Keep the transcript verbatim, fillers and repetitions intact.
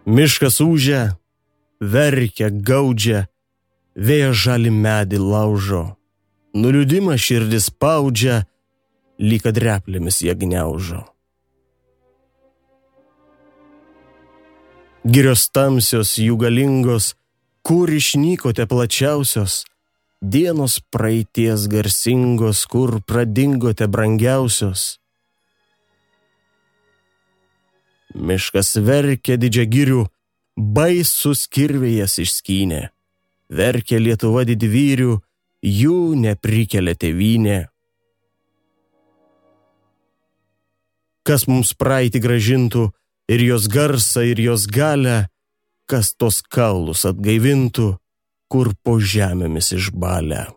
Miškas ūžia, verkia, gaudžia, vėjas žali medį laužo. Nuliūdimą širdis spaudžia, lyg kad replėmis jie gniaužo. Girios tamsios, jų galingos, kur išnykote plačiausios, dienos praeities garsingos, kur pradingote brangiausios. Miškas verkia didžia girių, baisus kirvėjas išskynė. Verkia Lietuva didvyrių, jų neprikelia tėvynė. Kas mums praeitį gražintų, ir jos garsą, ir jos galią, kas tos kaulus atgaivintų, kur po žemėmis išbalę.